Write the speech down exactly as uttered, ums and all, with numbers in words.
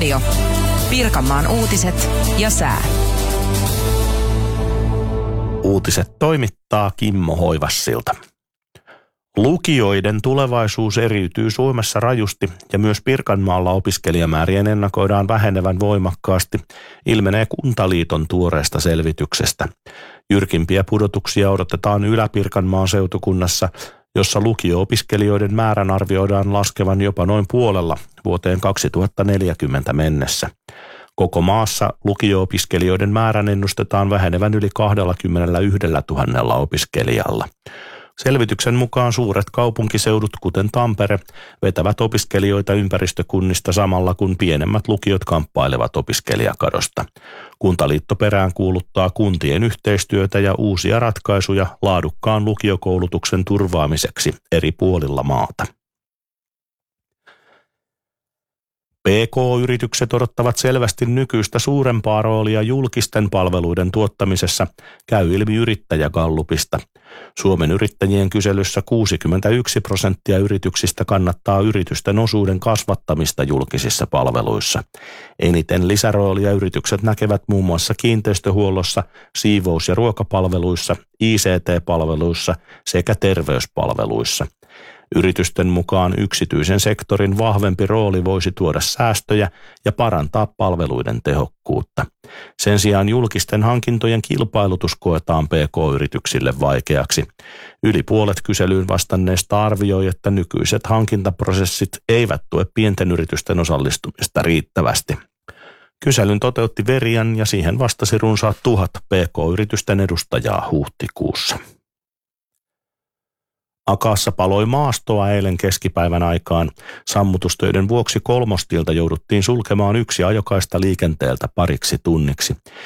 Radio. Pirkanmaan uutiset ja sää. Uutiset toimittaa Kimmo Hoivassilta. Lukioiden tulevaisuus eriytyy Suomessa rajusti ja myös Pirkanmaalla opiskelijamäärien ennakoidaan vähenevän voimakkaasti, ilmenee Kuntaliiton tuoreesta selvityksestä. Jyrkimpiä pudotuksia odotetaan Ylä-Pirkanmaan seutukunnassa, jossa lukio-opiskelijoiden määrän arvioidaan laskevan jopa noin puolella vuoteen kaksituhattaneljäkymmentä mennessä. Koko maassa lukio-opiskelijoiden määrän ennustetaan vähenevän yli kaksikymmentäyksituhatta opiskelijalla. Selvityksen mukaan suuret kaupunkiseudut, kuten Tampere, vetävät opiskelijoita ympäristökunnista samalla kun pienemmät lukiot kamppailevat opiskelijakadosta. Kuntaliitto peräänkuuluttaa kuntien yhteistyötä ja uusia ratkaisuja laadukkaan lukiokoulutuksen turvaamiseksi eri puolilla maata. P K-yritykset odottavat selvästi nykyistä suurempaa roolia julkisten palveluiden tuottamisessa, käy ilmi Yrittäjägallupista. Suomen yrittäjien kyselyssä kuusikymmentäyksi prosenttia yrityksistä kannattaa yritysten osuuden kasvattamista julkisissa palveluissa. Eniten lisäroolia yritykset näkevät muun muassa kiinteistöhuollossa, siivous- ja ruokapalveluissa, I C T-palveluissa sekä terveyspalveluissa. Yritysten mukaan yksityisen sektorin vahvempi rooli voisi tuoda säästöjä ja parantaa palveluiden tehokkuutta. Sen sijaan julkisten hankintojen kilpailutus koetaan P K-yrityksille vaikeaksi. Yli puolet kyselyyn vastanneista arvioi, että nykyiset hankintaprosessit eivät tue pienten yritysten osallistumista riittävästi. Kyselyn toteutti Verian ja siihen vastasi runsaat tuhat P K-yritysten edustajaa huhtikuussa. Akaassa paloi maastoa eilen keskipäivän aikaan. Sammutustöiden vuoksi Kolmostilta jouduttiin sulkemaan yksi ajokaista liikenteeltä pariksi tunniksi.